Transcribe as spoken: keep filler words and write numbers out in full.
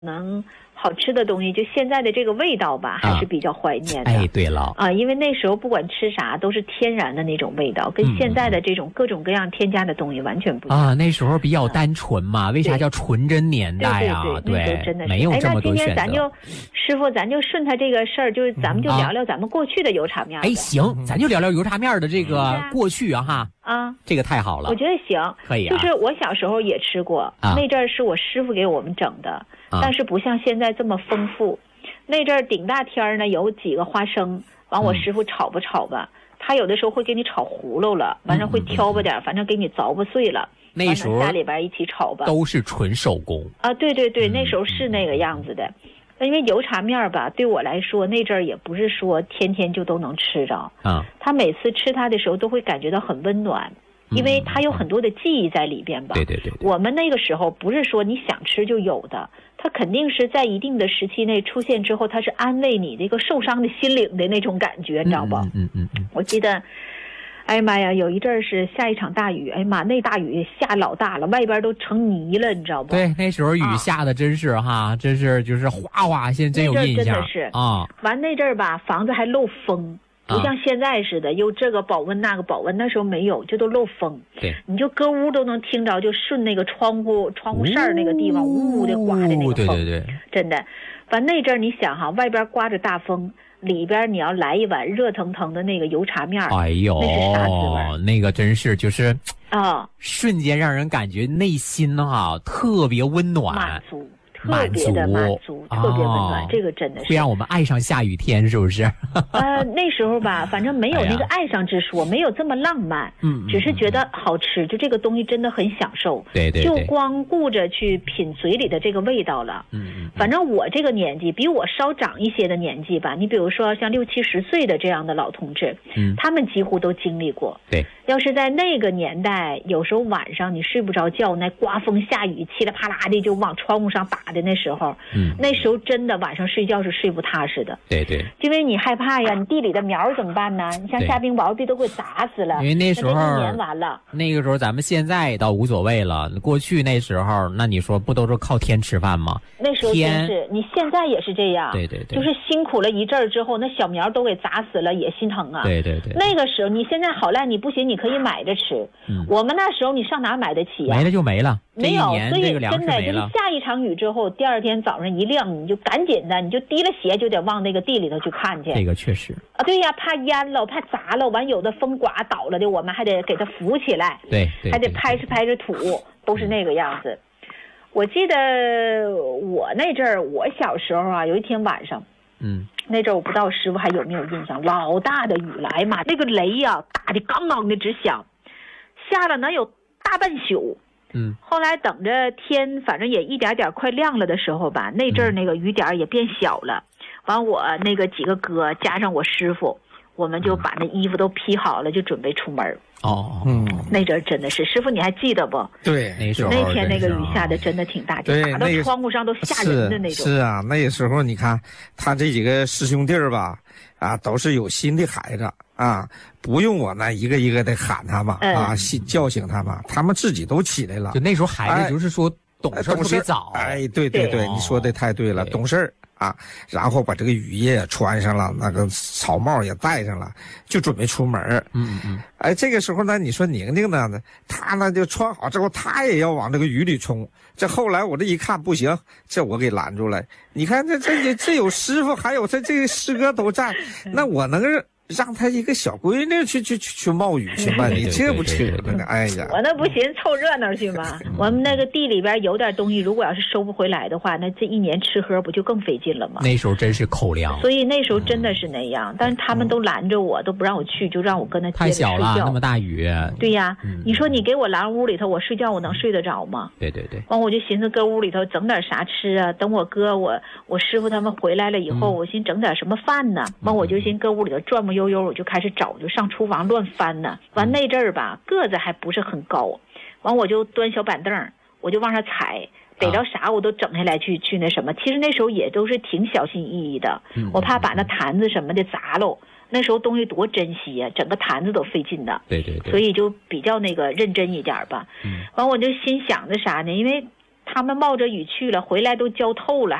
能好吃的东西，就现在的这个味道吧，还是比较怀念的。 哎，对了啊，因为那时候不管吃啥都是天然的那种味道，跟现在的这种各种各样添加的东西完全不一样啊。那时候比较单纯嘛，为啥叫纯真年代啊？ 对对对，真的是没有这么多选择。 哎，那今天咱就师傅，咱就顺他这个事儿，就是咱们就聊聊咱们过去的油茶面。 哎，行，咱就聊聊油茶面的这个过去啊哈。 啊， 这个太好了， 我觉得行， 可以啊。 就是我小时候也吃过， 啊、 那阵儿是我师傅给我们整的， 啊、 但是不像现在这么丰富。那阵儿顶大天儿呢，有几个花生，完我师傅炒吧炒吧，嗯、他有的时候会给你炒糊喽了，完了会挑吧点，嗯、反正给你凿吧碎了。 那时候家里边一起炒吧， 都是纯手工啊，对对对，嗯、那时候是那个样子的。因为油茶面吧，对我来说那阵儿也不是说天天就都能吃着啊。 他每次吃它的时候都会感觉到很温暖，因为它有很多的记忆在里边吧。 对对 对, 对。 我们那个时候不是说你想吃就有的，它肯定是在一定的时期内出现之后，它是安慰你的一个受伤的心灵的那种感觉，你知道不？ 嗯嗯嗯。 我记得。哎呀妈呀，有一阵儿是下一场大雨，哎呀妈，那大雨下老大了，外边都成泥了，你知道不？ 对，那时候雨下的真是、啊、哈，真是就是哗哗，现在真有印象。 真的是啊。 完那阵儿吧，房子还漏风，不像现在似的，又、啊、这个保温那个保温，那时候没有，就都漏风。 对， 你就搁屋都能听着，就顺那个窗户窗户扇那个地方，呜呜的刮的那个风。 对对对， 真的。完那阵儿你想哈，外边刮着大风。里边你要来一碗热腾腾的那个油茶面， 哎呦， 那是啥滋味？ 那个真是就是啊， 瞬间让人感觉内心哈、啊、特别温暖， 满足，特别的满足， 满足特别温暖、 哦。 这个真的是会让我们爱上下雨天，是不是？ 呃，那时候吧，反正没有那个爱上之说，哎、没有这么浪漫， 嗯， 只是觉得好吃，就这个东西真的很享受， 对对对， 就光顾着去品嘴里的这个味道了。 嗯嗯， 反正我这个年纪，比我稍长一些的年纪吧，你比如说像六七十岁的这样的老同志， 嗯， 他们几乎都经历过。 对， 要是在那个年代，有时候晚上你睡不着觉，那刮风下雨，噼里啪啦的就往窗户上打的那时候， 嗯， 那时候真的晚上睡觉是睡不踏实的。 对对， 因为你害怕呀，你地里的苗怎么办呢？你像下冰雹地都给砸死了。 因为那时候那一年完了， 那个时候咱们现在倒无所谓了，过去那时候，那你说不都是靠天吃饭吗？ 那时候真是，你现在也是这样。 对对对， 就是辛苦了一阵儿之后，那小苗都给砸死了，也心疼啊。 对对对， 那个时候你现在好赖你不行，你可以买着吃。 嗯， 我们那时候你上哪买得起呀、 啊？没了就没了。 没有，所以真的就是下一场雨之后，第二天早上一亮，你就赶紧的，你就提了鞋就得往那个地里头去看去。 这个确实啊，对呀，怕淹了，怕砸了，完有的风刮倒了的，我们还得给它扶起来， 对，对还得拍着拍着土，都是那个样子。我记得我那阵儿，我小时候啊，有一天晚上， 嗯， 那阵儿我不知道师傅还有没有印象，老大的雨了，哎呀妈，那个雷呀、啊、打的刚刚的直响，下了能有大半宿。 嗯， 后来等着天反正也一点点快亮了的时候吧，那阵儿那个雨点也变小了，完我那个几个哥加上我师傅，我们就把那衣服都披好了，就准备出门。 哦， 嗯，那阵儿真的是，师傅你还记得不？ 对， 那时候那天那个雨下的真的挺大，就打到窗户上都吓人的那种。 是, 是啊，那时候你看他这几个师兄弟儿吧，啊，都是有心的孩子啊，不用我那一个一个的喊他们、嗯、啊，叫醒他们，他们自己都起来了。 就那时候孩子就是说懂事特别早。 哎，对对 对, 对，你说的太对了，懂事啊，然后把这个雨衣也穿上了，那个草帽也戴上了，就准备出门。 嗯嗯， 哎，这个时候呢，你说宁宁呢，他呢就穿好之后，他也要往这个雨里冲。这后来我这一看不行，这我给拦住了。你看这这这有师傅，还有这这个师哥都在，那我能让他一个小闺女去去去去冒雨去吗？你这不扯呢？哎呀， 我那不行，凑热闹去吗？我们那个地里边有点东西，如果要是收不回来的话，那这一年吃喝不就更费劲了吗？ 那时候真是口粮， 所以那时候真的是那样，但是他们都拦着我，都不让我去，就让我跟他接着睡觉。 太小了，那么大雨。 对呀，嗯、你说你给我拦屋里头，我睡觉我能睡得着吗？ 对对对。 完我就寻思搁屋里头整点啥吃啊，等我哥我我师傅他们回来了以后，嗯、我寻整点什么饭呢？完我就寻搁屋里头转不悠悠，我就开始找。就上厨房乱翻呢，完那阵儿吧，个子还不是很高，完我就端小板凳，我就往上踩，逮着啥我都整下来去去那什么。其实那时候也都是挺小心翼翼的，我怕把那坛子什么的砸喽。那时候东西多珍惜呀、啊，整个坛子都费劲的。 对对对。 所以就比较那个认真一点吧。 嗯。 完我就心想着啥呢？因为他们冒着雨去了，回来都浇透了。